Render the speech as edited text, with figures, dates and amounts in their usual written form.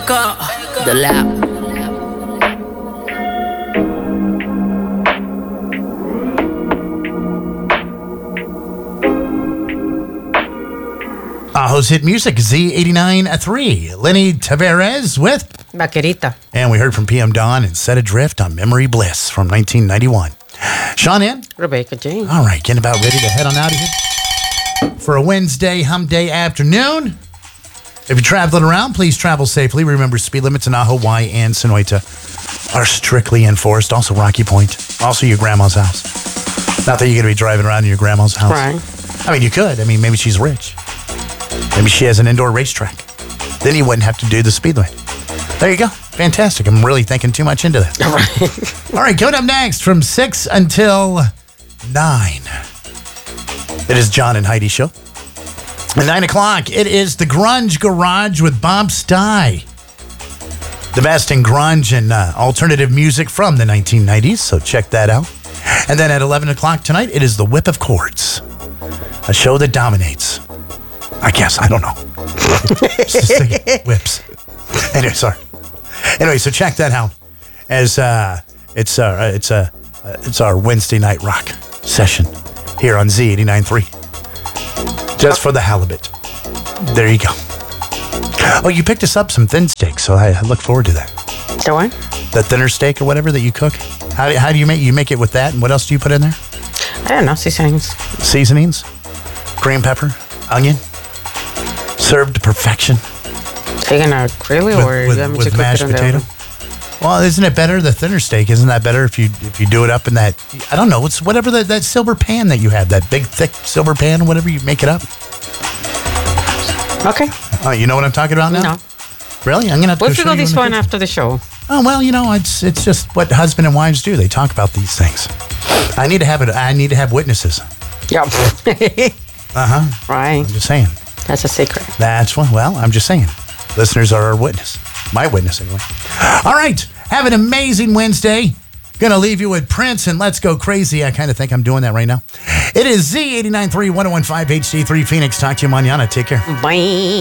The lab. Ajo's Hit Music, Z89.3. Lenny Tavares with Vaquerita. And we heard from PM Dawn and Set Adrift on Memory Bliss from 1991. Sean in? Rebecca Jane. All right, getting about ready to head on out of here for a Wednesday hump day afternoon. If you're traveling around, please travel safely. Remember, speed limits in Ajo, Y, and Sonoita are strictly enforced. Also, Rocky Point. Also, your grandma's house. Not that you're going to be driving around in your grandma's house. Right. I mean, you could. I mean, maybe she's rich. Maybe she has an indoor racetrack. Then you wouldn't have to do the speed limit. There you go. Fantastic. I'm really thinking too much into that. All right. All right, coming up next from 6 until 9. It is John and Heidi Show. At 9 o'clock, it is the Grunge Garage with Bob Stye. The best in grunge and alternative music from the 1990s, so check that out. And then at 11 o'clock tonight, it is the Whip of Chords, a show that dominates. I guess, I don't know. Just whips. Anyway, sorry. Anyway, so check that out as it's our Wednesday night rock session here on Z89.3. Just for the halibut. There you go. Oh, you picked us up some thin steak, so I look forward to that. The what? The thinner steak or whatever that you cook. How do you make it with that, and what else do you put in there? I don't know, seasonings. Seasonings, green pepper, onion, served to perfection. Are you gonna grill it or you want me to cook mashed it on potato? the oven? Well, isn't it better, the thinner steak? Isn't that better if you do it up in that? I don't know. It's whatever that silver pan that you have, that big thick silver pan, whatever you make it up. Okay. Oh, you know what I'm talking about now? No. Really? I'm gonna have to We'll go show figure you this in the one kitchen. after the show. Oh well, it's just what husband and wives do. They talk about these things. I need to have witnesses. Yep. Right. I'm just saying. That's a secret. That's what. Well, I'm just saying. Listeners are our witness. My witness, anyway. All right. Have an amazing Wednesday. Gonna leave you with Prince and Let's Go Crazy. I kind of think I'm doing that right now. It is Z89.3 1015 HD3 Phoenix. Talk to you mañana. Take care. Bye.